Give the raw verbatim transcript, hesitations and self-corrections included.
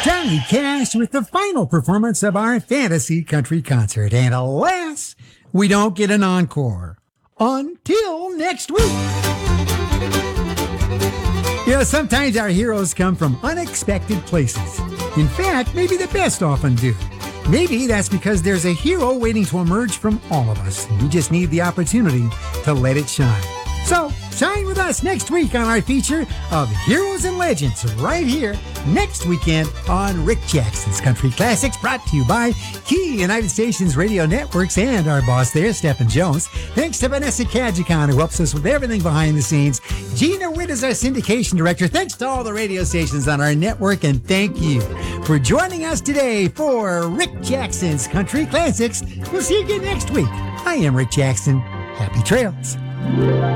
Johnny Cash with the final performance of our fantasy country concert. And alas, we don't get an encore until next week. You know, sometimes our heroes come from unexpected places. In fact, maybe the best often do. Maybe that's because there's a hero waiting to emerge from all of us. We just need the opportunity to let it shine. So, shine with us next week on our feature of Heroes and Legends right here next weekend on Rick Jackson's Country Classics, brought to you by Key United Stations Radio Networks and our boss there, Stephen Jones. Thanks to Vanessa Kajikon, who helps us with everything behind the scenes. Gina Witt is our syndication director. Thanks to all the radio stations on our network, and thank you for joining us today for Rick Jackson's Country Classics. We'll see you again next week. I am Rick Jackson. Happy trails.